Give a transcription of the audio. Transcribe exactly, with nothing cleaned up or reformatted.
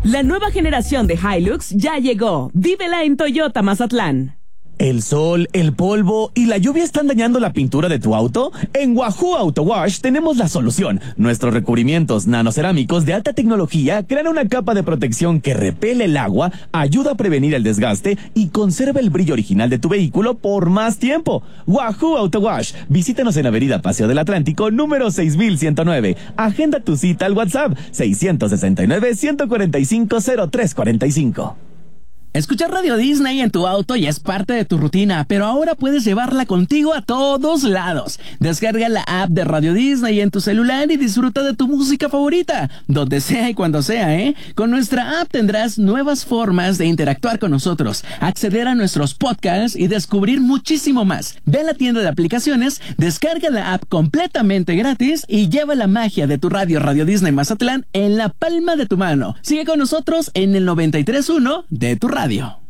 La nueva generación de Hilux ya llegó. Vívela en Toyota Mazatlán. ¿El sol, el polvo y la lluvia están dañando la pintura de tu auto? En Wahoo Auto Wash tenemos la solución. Nuestros recubrimientos nanocerámicos de alta tecnología crean una capa de protección que repele el agua, ayuda a prevenir el desgaste y conserva el brillo original de tu vehículo por más tiempo. Wahoo Auto Wash. Visítanos en Avenida Paseo del Atlántico, número seis mil ciento nueve. Agenda tu cita al WhatsApp seis seis nueve, uno cuatro cinco, cero tres cuatro cinco. Escuchar Radio Disney en tu auto ya es parte de tu rutina, pero ahora puedes llevarla contigo a todos lados. Descarga la app de Radio Disney en tu celular y disfruta de tu música favorita, donde sea y cuando sea, ¿eh? Con nuestra app tendrás nuevas formas de interactuar con nosotros, acceder a nuestros podcasts y descubrir muchísimo más. Ve a la tienda de aplicaciones, descarga la app completamente gratis y lleva la magia de tu radio Radio Disney Mazatlán en la palma de tu mano. Sigue con nosotros en el noventa y tres punto uno de tu radio. Radio.